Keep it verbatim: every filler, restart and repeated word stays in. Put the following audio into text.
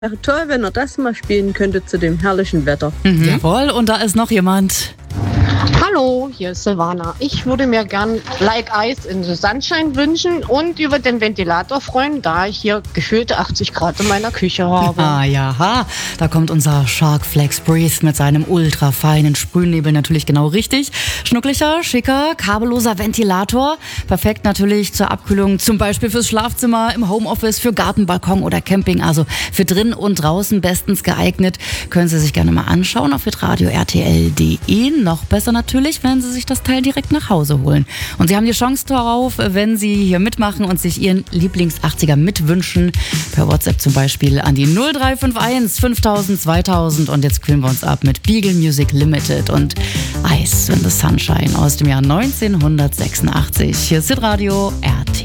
Wäre toll, wenn ihr das mal spielen könntet zu dem herrlichen Wetter. Mhm. Jawohl, und da ist noch jemand. Hallo, hier ist Silvana. Ich würde mir gern Like Ice in the Sunshine wünschen und über den Ventilator freuen, da ich hier gefühlte achtzig Grad in meiner Küche habe. Ah ja, ha. Da kommt unser Shark Flex Breathe mit seinem ultra feinen Sprühnebel natürlich genau richtig. Schnucklicher, schicker, kabelloser Ventilator. Perfekt natürlich zur Abkühlung, zum Beispiel fürs Schlafzimmer, im Homeoffice, für Garten, Balkon oder Camping. Also für drin und draußen bestens geeignet. Können Sie sich gerne mal anschauen auf hitradio R T L punkt de. Noch besser natürlich, wenn Sie sich das Teil direkt nach Hause holen. Und Sie haben die Chance darauf, wenn Sie hier mitmachen und sich Ihren Lieblings-achtziger mitwünschen. Per WhatsApp zum Beispiel an die null drei fünf eins fünftausend zweitausend. Und jetzt kühlen wir uns ab mit Beagle Music Limited und Ice in the Sunshine aus dem Jahr neunzehnhundertsechsundachtzig. Hier ist hitradio R T L.